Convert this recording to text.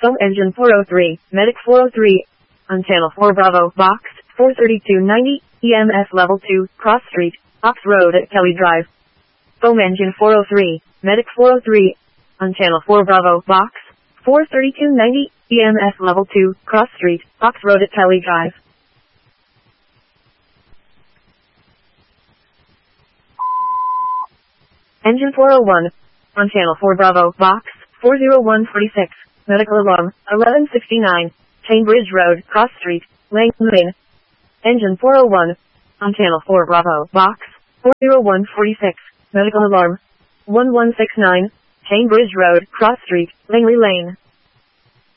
Foam engine 403, medic 403, on channel 4 Bravo, box 43290, EMS level 2, cross street, Ox Road at Kelly Drive. Foam engine 403, medic 403, on channel 4 Bravo, box 43290, EMS level 2, cross street, Ox Road at Kelly Drive. Engine 401, on channel 4 Bravo, box 40146, medical alarm 1169, Chainbridge Road, cross street, Lane Lane. Engine 401, on channel 4 Bravo, box 40146, medical alarm 1169, Chainbridge Road, cross street, Langley Lane.